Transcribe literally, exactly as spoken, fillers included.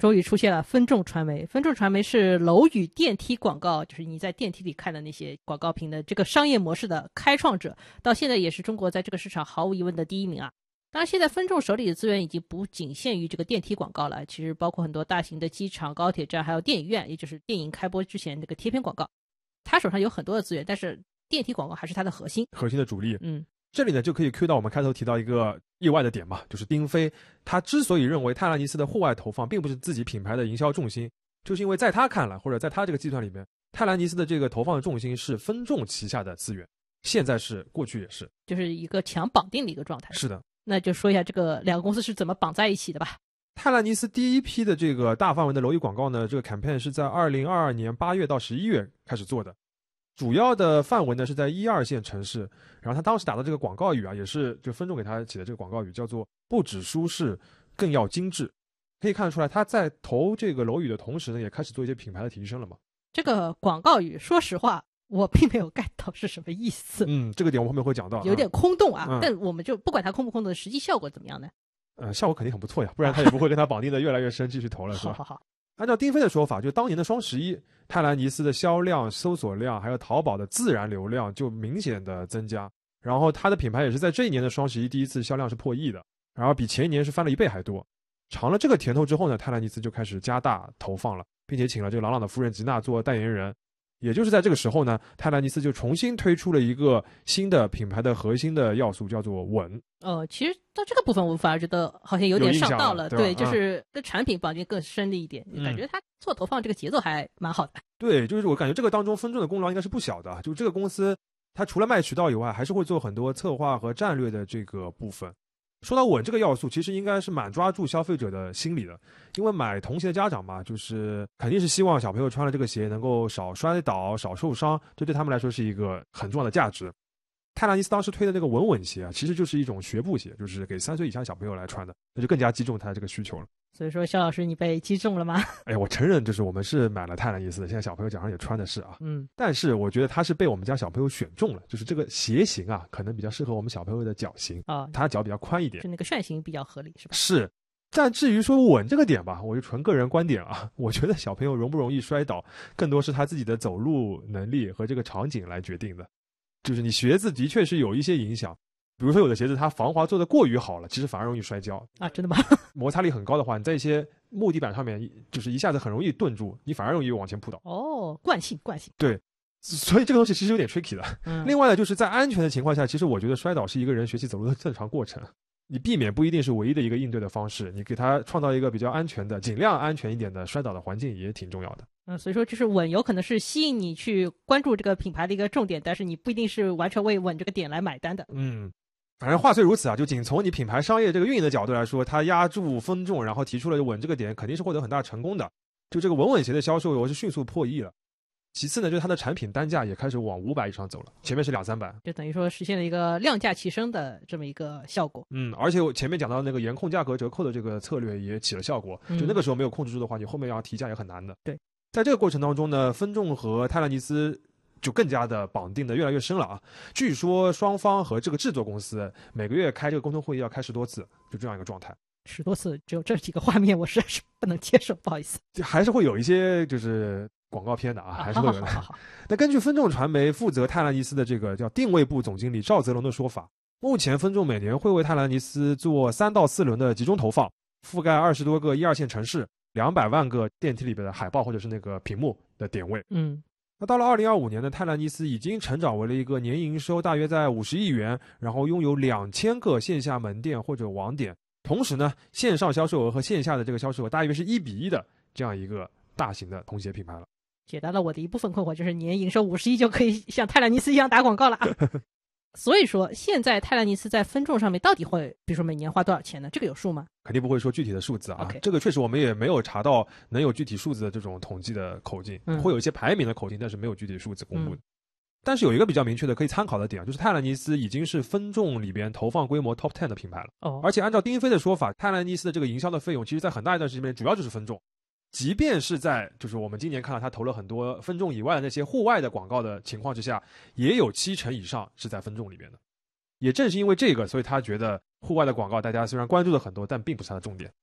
终于出现了分众传媒。分众传媒是楼宇电梯广告，就是你在电梯里看的那些广告屏的这个商业模式的开创者，到现在也是中国在这个市场毫无疑问的第一名啊。当然现在分众手里的资源已经不仅限于这个电梯广告了，其实包括很多大型的机场、高铁站还有电影院，也就是电影开播之前这个贴片广告。他手上有很多的资源，但是电梯广告还是他的核心核心的主力。 嗯， 这里呢就可以 Q 到我们开头提到一个意外的点嘛，就是丁飞他之所以认为泰拉尼斯的户外投放并不是自己品牌的营销重心，就是因为在他看来，或者在他这个集团里面，泰拉尼斯的这个投放的重心是分众旗下的资源，现在是，过去也是， 就是一个强绑定的一个状态。 是的， 那就说一下这个两个公司是怎么绑在一起的吧。 泰拉尼斯第一批的这个大范围的楼宇广告呢，这个 campaign 是在二零二二年八月到十一月开始做的，主要的范围呢是在一二线城市，然后他当时打的这个广告语啊，也是就分众给他起的这个广告语叫做不只舒适更要精致。可以看得出来他在投这个楼宇的同时呢，也开始做一些品牌的提升了嘛。 这个广告语说实话我并没有 get 到是什么意思。 嗯，这个点我后面会讲到， 有点空洞啊、 嗯、 但我们就不管它空不空洞，实际效果怎么样呢？ 呃，效果肯定很不错呀，不然他也不会跟他绑定的越来越深继续投了是吧？ 好好好。 按照丁飞的说法，就当年的双十一，泰兰尼斯的销量、搜索量还有淘宝的自然流量就明显的增加，然后它的品牌也是在这一年的双十一第一次销量是破亿的，然后比前一年是翻了一倍还多。尝了这个甜头之后呢，泰兰尼斯就开始加大投放了，并且请了这个朗朗的夫人吉娜做代言人。也就是在这个时候呢，泰兰尼斯就重新推出了一个新的品牌的核心的要素，叫做稳。 呃，其实到这个部分我反而觉得好像有点上道了， 了 对, 对，就是跟产品绑定更深了一点、嗯、感觉他做投放这个节奏还蛮好的。 对，就是我感觉这个当中分众的功劳应该是不小的，就这个公司它除了卖渠道以外，还是会做很多策划和战略的这个部分。说到稳这个要素，其实应该是蛮抓住消费者的心理的，因为买童鞋的家长嘛，就是肯定是希望小朋友穿了这个鞋能够少摔倒、少受伤，这对他们来说是一个很重要的价值。泰兰尼斯当时推的那个稳稳鞋啊，其实就是一种学步鞋，就是给三岁以下小朋友来穿的，那就更加击中他的这个需求了。 所以说肖老师你被击中了吗？ 哎，我承认就是我们是买了泰兰尼斯的，现在小朋友脚上也穿的是啊， 嗯， 但是我觉得他是被我们家小朋友选中了，就是这个鞋型啊，可能比较适合我们小朋友的脚型啊、哦， 他脚比较宽一点， 就那个楦型比较合理是吧？ 是。但至于说稳这个点吧，我就纯个人观点啊，我觉得小朋友容不容易摔倒，更多是他自己的走路能力和这个场景来决定的。就是你鞋子的确是有一些影响，比如说有的鞋子它防滑做得过于好了，其实反而容易摔跤啊，真的吗？ 摩擦力很高的话，你在一些木地板上面就是一下子很容易顿住，你反而容易往前扑倒。 哦，惯性惯性。 对，所以这个东西其实有点 tricky 的、嗯、另外呢，就是在安全的情况下，其实我觉得摔倒是一个人学习走路的正常过程，你避免不一定是唯一的一个应对的方式，你给他创造一个比较安全的尽量安全一点的摔倒的环境也挺重要的。 嗯，所以说就是稳有可能是吸引你去关注这个品牌的一个重点，但是你不一定是完全为稳这个点来买单的。 嗯，反正话虽如此啊，就仅从你品牌商业这个运营的角度来说，它压住分众，然后提出了稳这个点，肯定是获得很大成功的。就这个稳稳鞋的销售额是迅速破亿了。其次呢，就是它的产品单价也开始往五百以上走了，前面是两三百， 就等于说实现了一个量价齐升的这么一个效果。 嗯，而且我前面讲到那个严控价格折扣的这个策略也起了效果，就那个时候没有控制住的话，你后面要提价也很难的。 对， 在这个过程当中呢，分众和泰兰尼斯就更加的绑定的越来越深了啊。据说双方和这个制作公司每个月开这个沟通会议要开十多次，就这样一个状态。 十多次，只有这几个画面我实在是不能接受，不好意思。 就还是会有一些就是广告片的啊，还是会有的。 好好好好。 那根据分众传媒负责泰兰尼斯的这个叫定位部总经理赵泽龙的说法，目前分众每年会为泰兰尼斯做三到四轮的集中投放，覆盖二十多个一二线城市，两百万个电梯里边的海报或者是那个屏幕的点位。 嗯， 那到了二零二五年呢，泰兰尼斯已经成长为了一个年营收大约在五十亿元，然后拥有两千个线下门店或者网点，同时呢，线上销售额和线下的这个销售额大约是一比一的这样一个大型的童鞋品牌了。 解答了我的一部分困惑，就是年营收五十亿就可以像泰兰尼斯一样打广告了啊。所以说现在泰兰尼斯在分众上面到底会比如说每年花多少钱呢？这个有数吗？ 肯定不会说具体的数字啊、 okay. 这个确实我们也没有查到能有具体数字的这种统计的口径、嗯、会有一些排名的口径，但是没有具体数字公布的、嗯、但是有一个比较明确的可以参考的点，就是泰兰尼斯已经是分众里边投放规模 top 十 的品牌了、 哦、 而且按照丁飞的说法，泰兰尼斯的这个营销的费用其实在很大一段时间里面主要就是分众，即便是在就是我们今年看到他投了很多分众以外的那些户外的广告的情况之下，也有七成以上是在分众里面的。也正是因为这个，所以他觉得户外的广告大家虽然关注的很多，但并不是他的重点。